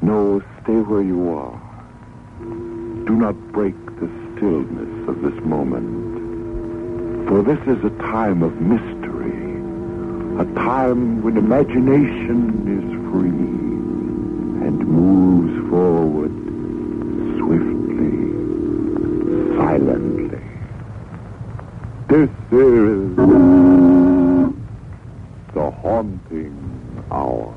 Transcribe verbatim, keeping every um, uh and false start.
No, stay where you are. Do not break the stillness of this moment. For this is a time of mystery. A time when imagination is free and moves forward swiftly, silently. This is the haunting hour.